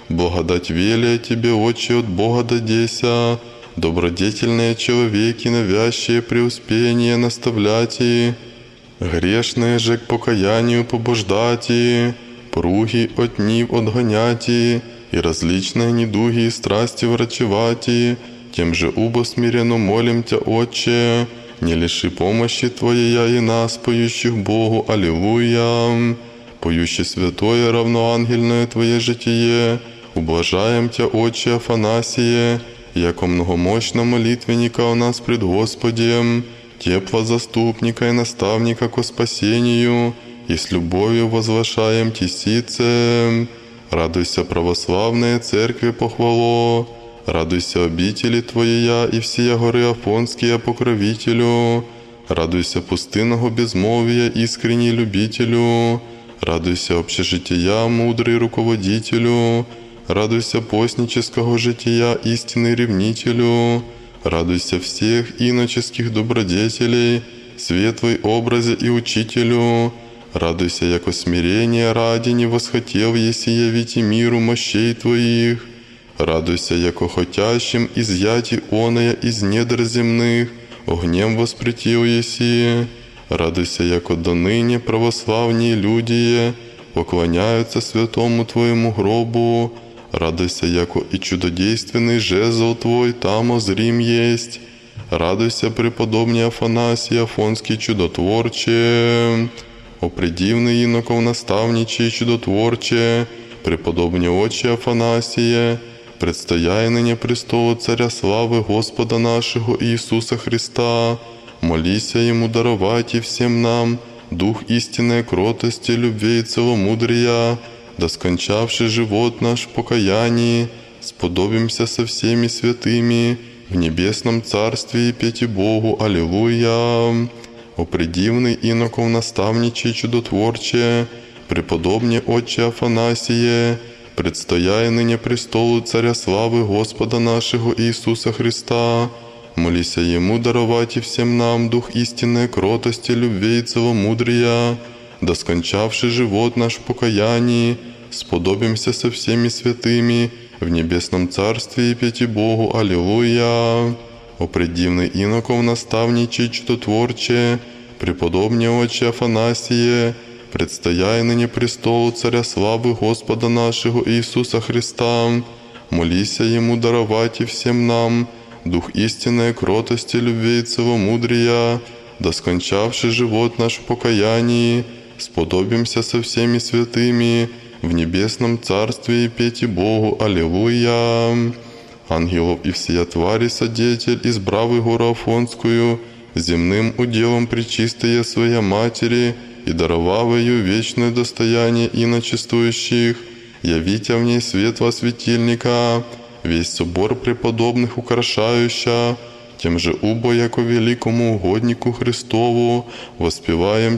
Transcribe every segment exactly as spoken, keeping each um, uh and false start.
Благодать велия тебе, Отче, от Бога дадеся, добродетельные человеки, навязчие преуспение наставляти, грешные же к покаянию побуждати, пруги от нив отгоняти, и различные недуги и страсти врачевати, тем же убо смиренно молим Тя, Отче, не лиши помощи Твоей и нас, поющих Богу, Аллилуйя, поющий святое равноангельное Твое житие, ублажаем Тя, Отче Афанасие, яко многомощно молитвенника у нас пред Господем, тепло заступника и наставника ко спасению, и с любовью возвышаем Тисице. Радуйся, православные церкви, похвало, радуйся, обители Твоя и всея горы Афонские покровителю, радуйся, пустынного безмолвия, искренний любителю, радуйся, общежития, мудрый руководителю, радуйся, постнического жития, истинный ревнителю, радуйся всех иноческих добродетелей, светлой образе и учителю, радуйся, яко смирение ради не восхотел еси явить и миру мощей Твоих, радуйся, яко хотящим изъяти оное из недр земных, огнем воспретил еси, радуйся, яко доныне православные люди поклоняются святому Твоему гробу, радуйся, яко и чудодейственный жезл Твой там озрим есть, радуйся, преподобный Афанасий Афонский чудотворче, о предивный иноков наставничий чудотворче, преподобный Отче Афанасие, предстояй ныне престолу Царя славы Господа нашего Иисуса Христа, молися Ему даровать и всем нам дух истинной кротости, любви и целомудрия, да скончавший живот наш в покаянии, сподобимся со всеми святыми в небесном Царстве и пети Богу Аллилуйя. О предивный иноков наставничий чудотворче, преподобный Отче Афанасие, предстояй ныне престолу Царя славы Господа нашего Иисуса Христа, молися Ему даровать и всем нам дух истинной кротости, любви и целомудрия, да скончавший живот наш в покаянии, сподобимся со всеми святыми в небесном Царстве и пети Богу Аллилуйя. О предивный иноков наставничий чудотворче, преподобный Отче Афанасие, предстояй ныне престолу Царя славы Господа нашего Иисуса Христа, молися Ему даровать и всем нам дух истинной кротости, любви и целомудрия, да скончавший живот наш в покаянии, сподобимся со всеми святыми в небесном Царстве и пети Богу Аллилуйя. Ангелов и всея твари содетель, избравый гору Афонскую, земным уделом пречистая Своя Матери, и даровав ее вечное достояние иночествующих, явите в ней светло светильника, весь собор преподобных украшающа, тем же убо, яко великому угоднику Христову, воспеваем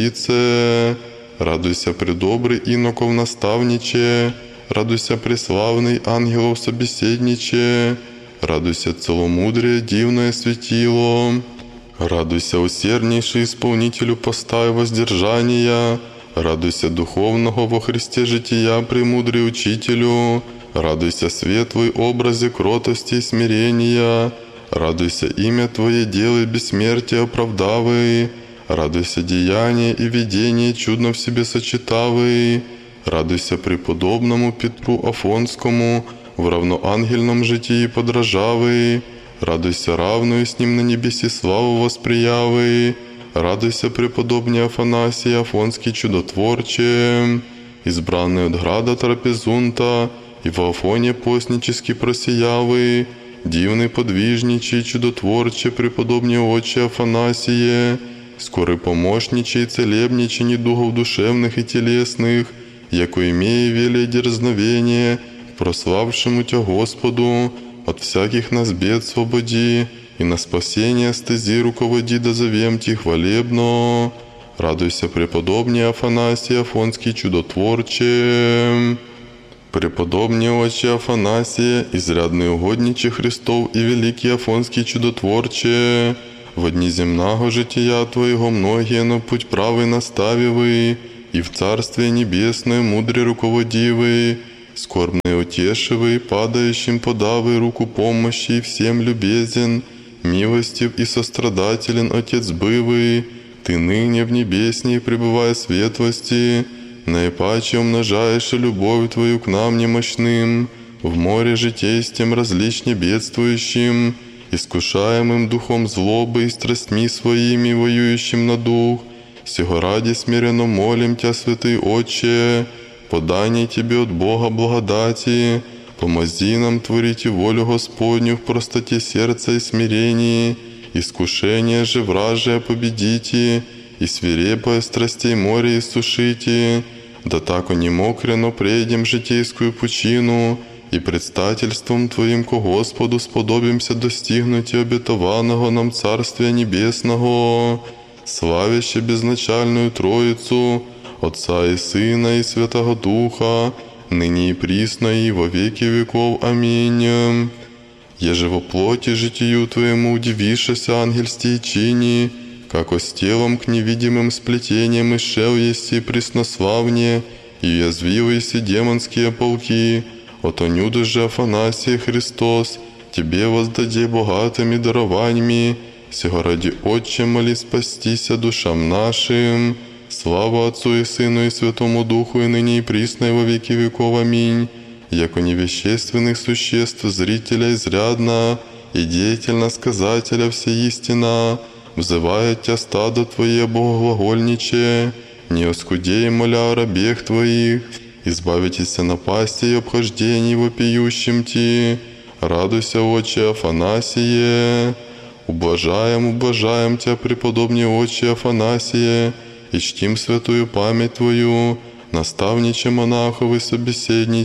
Тисице. Радуйся, предобрый иноков наставниче, радуйся, преславный ангелов собеседниче, радуйся, целомудрие дивное светило, радуйся, усерднейший исполнителю поста и воздержания, радуйся, духовного во Христе жития премудрый учителю, радуйся, светлый образе кротости и смирения, радуйся, имя Твое делай бессмертие оправдавый, радуйся, деяние и видение чудно в себе сочетавый, радуйся, преподобному Петру Афонскому в равноангельном житии подражавый, радуйся, равную с ним на небеси славу восприявый, радуйся, преподобный Афанасий Афонский чудотворче, избранный от града Трапезунта и в Афоне постнически просиявый, дивный подвижничий чудотворче, преподобный Отче Афанасие, скорый помощничий, целебничий недугов душевных и телесных, яко имея велие дерзновение, прославшему Тя Господу, от всяких нас бед свободи, и на спасение стези руководи, да зовем Ти хвалебно. Радуйся, преподобный Афанасий Афонский чудотворче, преподобный Отче Афанасия, изрядный угодничий Христов и великий Афонский чудотворче, в дни земного жития Твоего многие на путь правый наставивый, и в Царствие Небесное мудрый руководивый, скорбные утешивай, падающим подавай руку помощи, всем любезен, милостив и сострадателен Отец бывый, Ты ныне в небесней пребывая светлости, наипаче умножаешь любовь Твою к нам немощным, в море житейстем различне бедствующим, искушаемым духом злобы и страстьми своими, воюющим на дух. Сего ради смиренно молим Тя, святый Отче, подай Тебе от Бога благодати, помози нам творить волю Господню в простоте сердца и смирении, искушение же вражие победите, и свирепое страстей море иссушите, да тако не мокрено прейдем житейскую пучину, и предстательством Твоим ко Господу сподобимся достигнуть обетованного нам Царствия Небесного, славяще безначальную Троицу, Отца и Сына и Святого Духа, ныне и присно и во веки веков. Аминь. Еже во плоти житию Твоему удивишься, ангельстей чини, како с телом к невидимым сплетениям исшел еси преснославнее, и язвивайся демонские полки, от онюда же Афанасия Христос, Тебе воздаде богатыми дарованиями, сего ради Отче моли спастися душам нашим. Слава Отцу и Сыну и Святому Духу, и ныне и присно и во веки веков. Аминь. Яко невещественных существ, зрителя изрядно, и деятельно сказателя всеистина, взывает Тя стадо Твое богоглагольниче, не оскудей, моля о рабех Твоих, избавитесь напасти и обхождений вопиющим Ти. Радуйся, Отче Афанасие. Ублажаем, ублажаем Тя, преподобный Отче Афанасие, и чтим святую память Твою, наставниче монахов и собеседниче,